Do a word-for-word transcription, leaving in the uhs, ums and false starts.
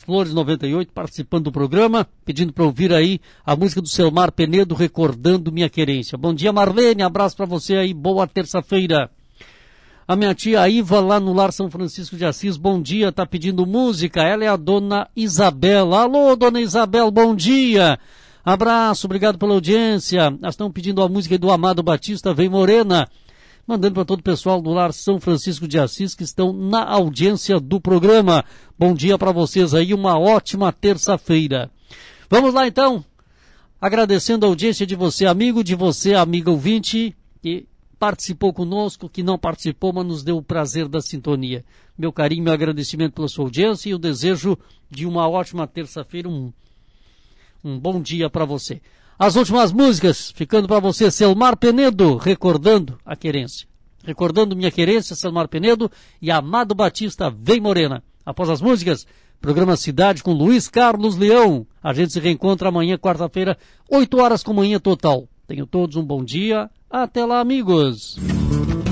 Flores noventa e oito, participando do programa, pedindo para ouvir aí a música do Selmar Penedo, Recordando Minha Querência. Bom dia, Marlene, abraço para você aí, boa terça-feira. A minha tia Iva, lá no Lar São Francisco de Assis, bom dia, tá pedindo música, ela é a dona Isabela. Alô, dona Isabel, bom dia. Abraço, obrigado pela audiência. Elas estão pedindo a música do Amado Batista, Vem Morena. Mandando para todo o pessoal do Lar São Francisco de Assis que estão na audiência do programa. Bom dia para vocês aí, uma ótima terça-feira. Vamos lá então, agradecendo a audiência de você, amigo, de você, amiga ouvinte, que participou conosco, que não participou, mas nos deu o prazer da sintonia. Meu carinho, meu agradecimento pela sua audiência e o desejo de uma ótima terça-feira, um, um bom dia para você. As últimas músicas, ficando para você, Selmar Penedo, Recordando a Querência. Recordando Minha Querência, Selmar Penedo e Amado Batista, Vem Morena. Após as músicas, programa Cidade com Luiz Carlos Leão. A gente se reencontra amanhã, quarta-feira, oito horas com manhã total. Tenham todos um bom dia. Até lá, amigos.